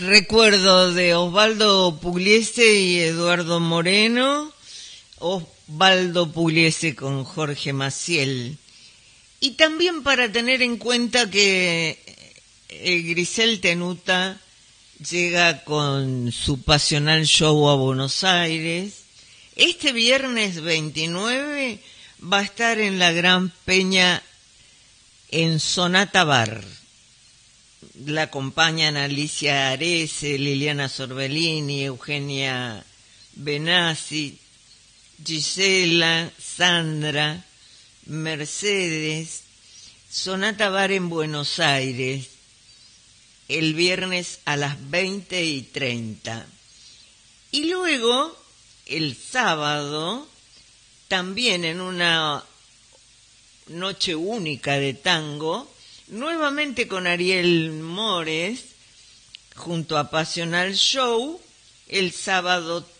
Recuerdo de Osvaldo Pugliese y Eduardo Moreno, Osvaldo Pugliese con Jorge Maciel. Y también para tener en cuenta que Grisel Tenuta llega con su pasional show a Buenos Aires. Este viernes 29 va a estar en la Gran Peña en Sonata Bar. La acompañan Alicia Arese, Liliana Sorbellini, Eugenia Benassi, Gisela, Sandra, Mercedes. Sonata Bar en Buenos Aires, el viernes a las 20:30. Y luego, el sábado, también en una noche única de tango, nuevamente con Ariel Mores, junto a Pasional Show, el sábado